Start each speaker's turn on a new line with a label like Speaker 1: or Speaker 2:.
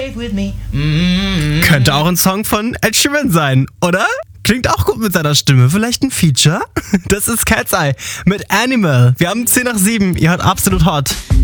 Speaker 1: Shave with me.
Speaker 2: Könnte auch ein Song von Ed Sheeran sein, oder? Klingt auch gut mit seiner Stimme. Vielleicht ein Feature? Das ist Cat's Eye mit Animal. Wir haben 10 nach 7. Ihr hört Absolut Hot.